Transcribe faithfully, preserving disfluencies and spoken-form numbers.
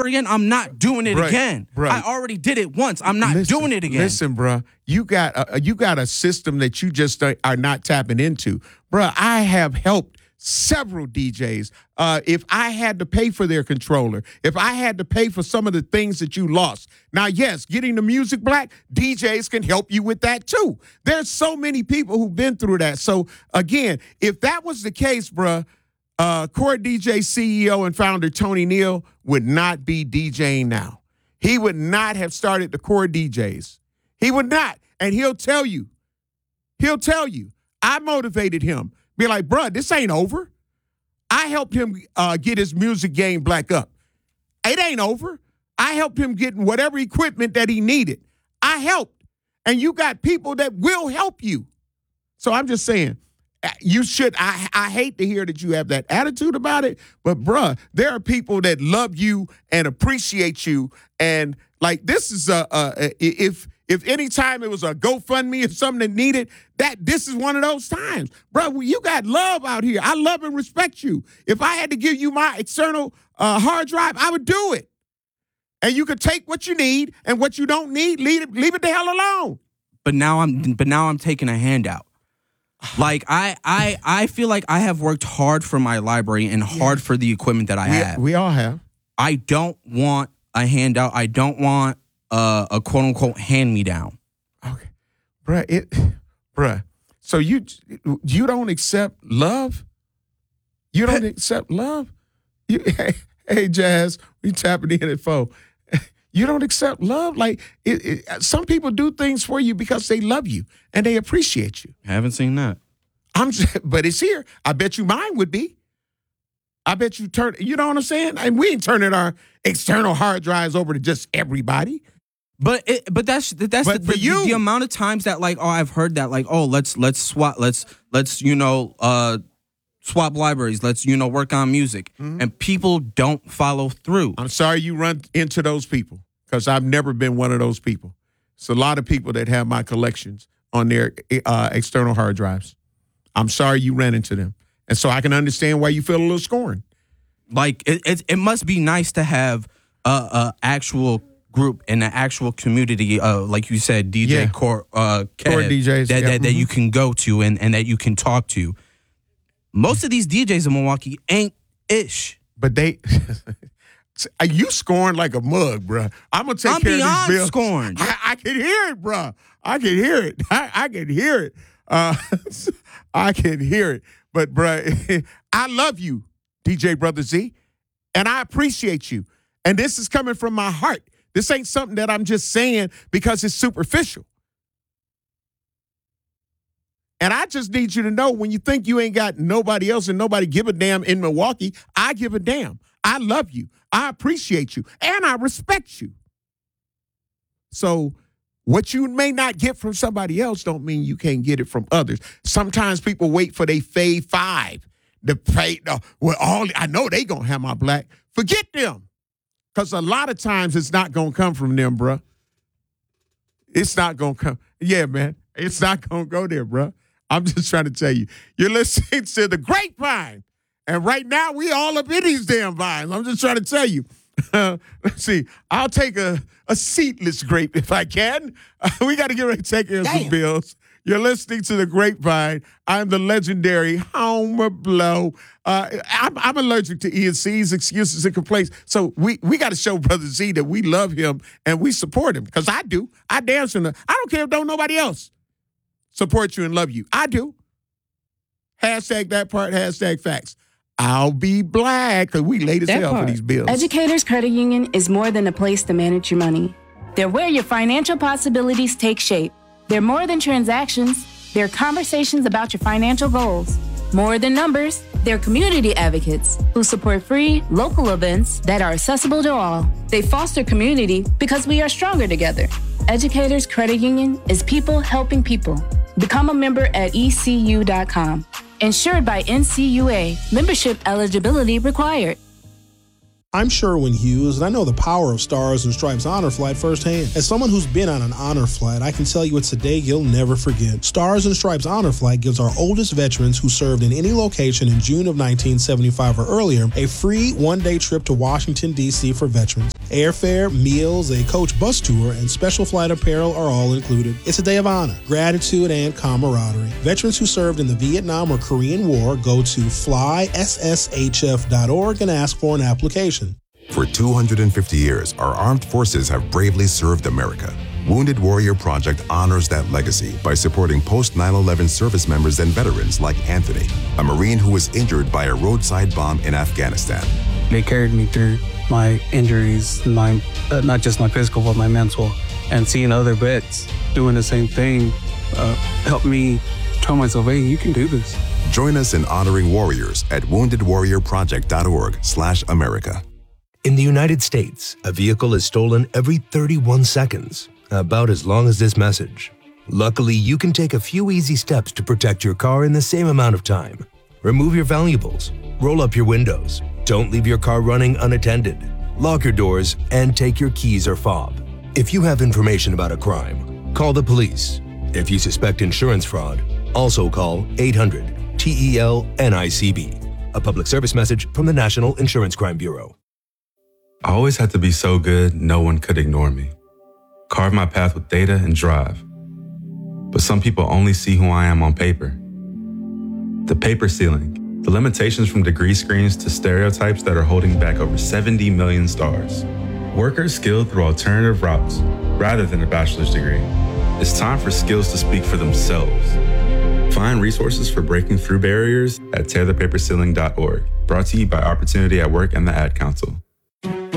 ever again, I'm not doing it Bruh, again. bruh. I already did it once. I'm not Listen, doing it again. Listen, bruh, you got a, you got a system that you just are are not tapping into. Bruh, I have helped several D Js. Uh, if I had to pay for their controller, if I had to pay for some of the things that you lost. Now, yes, getting the music black, D Js can help you with that too. There's so many people who've been through that. So again, if that was the case, bruh, uh, Core D J C E O and founder Tony Neal would not be DJing now. He would not have started the Core D Js. He would not. And he'll tell you, he'll tell you, I motivated him. Be like, bruh, this ain't over. I helped him uh, get his music game black up. It ain't over. I helped him get whatever equipment that he needed. I helped. And you got people that will help you. So I'm just saying, you should, I, I hate to hear that you have that attitude about it, but bruh, there are people that love you and appreciate you. And like, this is a, a, a if, If any time it was a GoFundMe or something that needed, that this is one of those times. Bro, you got love out here. I love and respect you. If I had to give you my external uh, hard drive, I would do it. And you could take what you need and what you don't need, leave it, leave it the hell alone. But now I'm but now I'm taking a handout. Like I I I feel like I have worked hard for my library and hard yeah. for the equipment that I we, have. We all have. I don't want a handout. I don't want Uh, a quote unquote hand me down. Okay, bruh, it, bruh. So you you don't accept love? You don't accept love? You, hey, hey, Jazz, we tapping in at four. You don't accept love? Like it, it, some people do things for you because they love you and they appreciate you. Haven't seen that. I'm, just, but it's here. I bet you mine would be. I bet you turn. You know what I'm saying? And we ain't turning our external hard drives over to just everybody. But it, but that's that's but the, the, you, the amount of times that like oh I've heard that like oh let's let's swap let's let's you know uh swap libraries, let's you know work on music, mm-hmm. and people don't follow through. I'm sorry you run into those people because I've never been one of those people. It's a lot of people that have my collections on their uh, external hard drives. I'm sorry you ran into them, and so I can understand why you feel a little scorned. Like it it, it must be nice to have a, a actual group and an actual community, uh, like you said, D J yeah. core, uh, core D Js that, yeah. that, that mm-hmm. you can go to and, and that you can talk to. Most of these D Js in Milwaukee ain't ish. But they, you scorned like a mug, bro. I'm gonna take I'm care of beyond these bills. scorned. I, I can hear it, bro. I can hear it. I, I can hear it. Uh, I can hear it. But, bro, I love you, D J Brother Z, and I appreciate you. And this is coming from my heart. This ain't something that I'm just saying because it's superficial. And I just need you to know when you think you ain't got nobody else and nobody give a damn in Milwaukee, I give a damn. I love you. I appreciate you. And I respect you. So what you may not get from somebody else don't mean you can't get it from others. Sometimes people wait for they fave five. The pay, uh, well, all I know they gonna have my black. Forget them. Because a lot of times it's not going to come from them, bruh. It's not going to come. Yeah, man. It's not going to go there, bruh. I'm just trying to tell you. You're listening to The Grapevine. And right now, we all up in these damn vines. I'm just trying to tell you. Uh, let's see. I'll take a, a seatless grape if I can. Uh, we got to get ready to take care of some bills. You're listening to The Grapevine. I'm the legendary Homer Blow. Uh, I'm, I'm allergic to E and C's, excuses, and complaints. So we, we got to show Brother Z that we love him and we support him. Because I do. I dance in the. I don't care if don't nobody else support you and love you. I do. Hashtag that part, hashtag facts. I'll be black because we late as that hell part. For these bills. Educators Credit Union is more than a place to manage your money. They're where your financial possibilities take shape. They're more than transactions. They're conversations about your financial goals. More than numbers, they're community advocates who support free, local events that are accessible to all. They foster community because we are stronger together. Educators Credit Union is people helping people. Become a member at E C U dot com. Insured by N C U A. Membership eligibility required. I'm Sherwin Hughes, and I know the power of Stars and Stripes Honor Flight firsthand. As someone who's been on an honor flight, I can tell you it's a day you'll never forget. Stars and Stripes Honor Flight gives our oldest veterans who served in any location in June of nineteen seventy-five or earlier a free one-day trip to Washington, D C for veterans. Airfare, meals, a coach bus tour, and special flight apparel are all included. It's a day of honor, gratitude, and camaraderie. Veterans who served in the Vietnam or Korean War go to fly s s h f dot org and ask for an application. For two hundred fifty years, our armed forces have bravely served America. Wounded Warrior Project honors that legacy by supporting post nine eleven service members and veterans like Anthony, a Marine who was injured by a roadside bomb in Afghanistan. They carried me through my injuries, my uh, not just my physical, but my mental. And seeing other vets doing the same thing uh, helped me tell myself, hey, you can do this. Join us in honoring warriors at wounded warrior project dot org slash America. In the United States, a vehicle is stolen every thirty-one seconds, about as long as this message. Luckily, you can take a few easy steps to protect your car in the same amount of time. Remove your valuables, roll up your windows, don't leave your car running unattended, lock your doors, and take your keys or fob. If you have information about a crime, call the police. If you suspect insurance fraud, also call eight hundred T E L N I C B. A public service message from the National Insurance Crime Bureau. I always had to be so good, no one could ignore me. Carve my path with data and drive. But some people only see who I am on paper. The paper ceiling, the limitations from degree screens to stereotypes that are holding back over seventy million stars. Workers skilled through alternative routes rather than a bachelor's degree. It's time for skills to speak for themselves. Find resources for breaking through barriers at tear the paper ceiling dot org. Brought to you by Opportunity at Work and the Ad Council.